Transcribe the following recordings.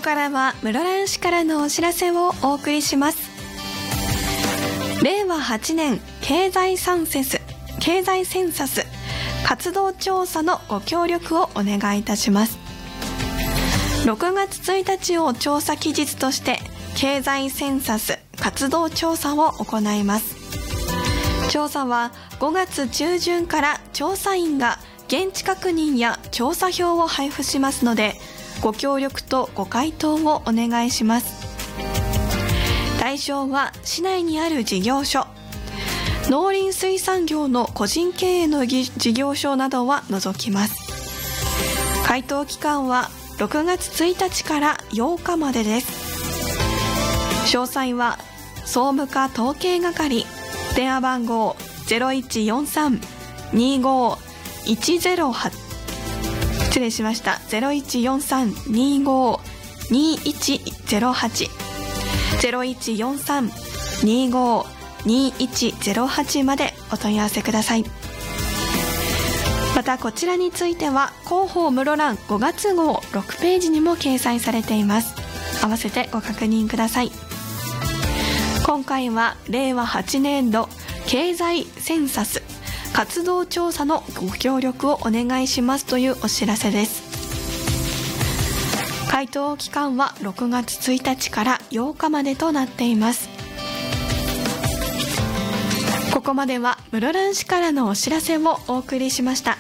こからは室蘭市からのお知らせをお送りします。令和8年経済センサス活動調査のご協力をお願いいたします。6月1日を調査期日として経済センサス活動調査を行います。調査は5月中旬から調査員が現地確認や調査票を配布しますので、ご協力とご回答をお願いします。対象は市内にある事業所、農林水産業の個人経営の事業所などは除きます。回答期間は6月1日から8日までです。詳細は総務課統計係、電話番号 0143-25-108 失礼しました。 0143-25-2108 0143-25-2108 までお問い合わせください。またこちらについては広報室蘭5月号6ページにも掲載されています。合わせてご確認ください。今回は令和8年度経済センサス活動調査のご協力をお願いしますというお知らせです。回答期間は6月1日から8日までとなっています。ここまでは室蘭市からのお知らせをお送りしました。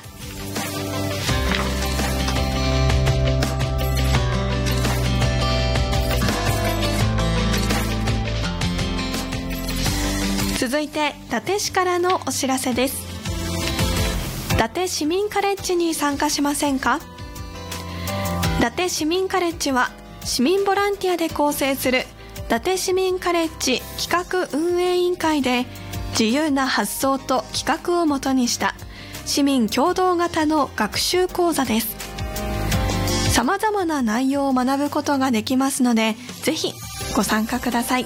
続いて伊達市からのお知らせです。伊達市民カレッジに参加しませんか？伊達市民カレッジは市民ボランティアで構成する伊達市民カレッジ企画運営委員会で、自由な発想と企画をもとにした市民共同型の学習講座です。さまざまな内容を学ぶことができますので、ぜひご参加ください。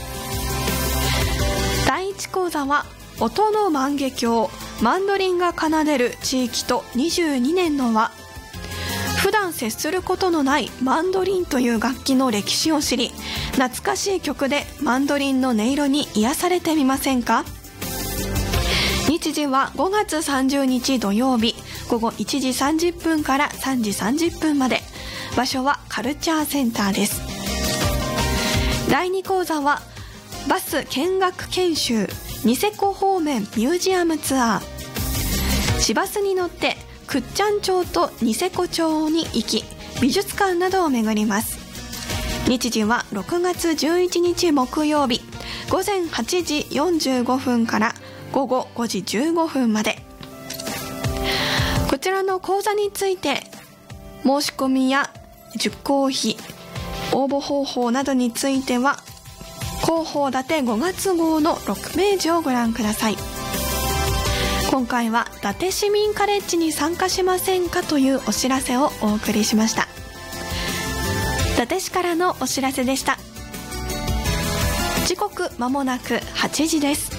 第1講座は音の万華鏡、マンドリンが奏でる地域と22年の輪。普段接することのないマンドリンという楽器の歴史を知り、懐かしい曲でマンドリンの音色に癒されてみませんか？日時は5月30日土曜日午後1時30分から3時30分まで。場所はカルチャーセンターです。第2講座はバス見学研修ニセコ方面ミュージアムツアー。市バスに乗って倶知安町とニセコ町に行き、美術館などを巡ります。日時は6月11日木曜日午前8時45分から午後5時15分まで。こちらの講座について申し込みや受講費、応募方法などについては広報伊達5月号の6ページをご覧ください。今回は伊達市民カレッジに参加しませんかというお知らせをお送りしました。伊達市からのお知らせでした。時刻まもなく8時です。